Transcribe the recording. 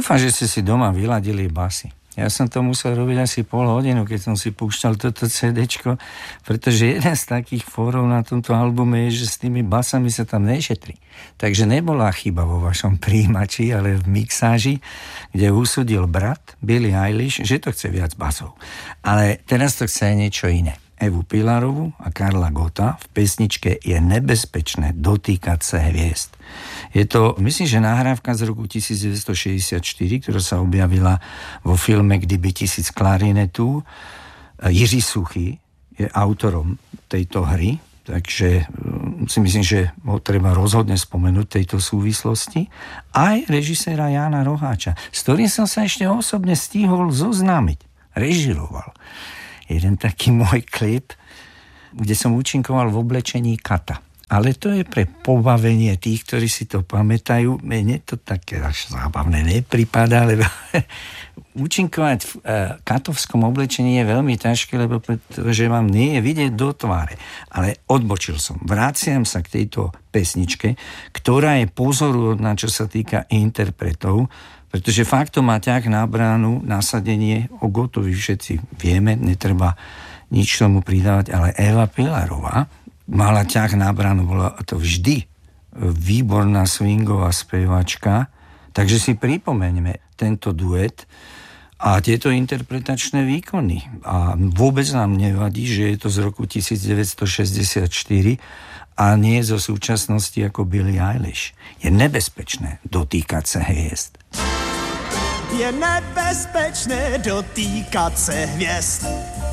Dúfam, že ste si doma vyladili basy. Ja som to musel robiť asi pol hodinu, keď som si púšťal toto CDčko, pretože jeden z takých fórov na tomto albume je, že s tými basami sa tam nešetrí. Takže nebola chyba vo vašom príjimači, ale v mixáži, kde usúdil brat Billie Eilish, že to chce viac basov. Ale teraz to chce niečo iné. Evu Pilarovú a Karla Gotta v pesničke Je nebezpečné dotýkať sa hviezd. Je to, myslím, že nahrávka z roku 1964, ktorá sa objavila vo filme Kdyby 1000 klarinetu. Jiří Suchý je autorom tejto hry, takže si myslím, že ho treba rozhodne spomenúť tejto súvislosti. Aj režiséra Jána Roháča, s ktorým som sa ešte osobne stihol zoznámiť. Režiroval jeden taký môj klip, kde som účinkoval v oblečení kata. Ale to je pre pobavenie tých, ktorí si to pamätajú. Mne to také až zábavné nepripadá, lebo účinkovať v katovskom oblečení je veľmi ťažké, lebo pretože vám nie je vidieť do tváre. Ale odbočil som. Vraciam sa k tejto pesničke, ktorá je pozoruhodná, čo sa týka interpretov, pretože fakt to má ťah na bránu, nasadenie, o Gottovi všetci vieme, netreba nič tomu pridávať, ale Eva Pilarová mala ťah na bránu, bola to vždy výborná swingová spevačka, takže si pripomeňme tento duet a tieto interpretačné výkony. A vôbec nám nevadí, že je to z roku 1964 a nie zo súčasnosti ako Billie Eilish. Je nebezpečné dotýkať sa hviezd. Je nebezpečné dotýkat se hvězd.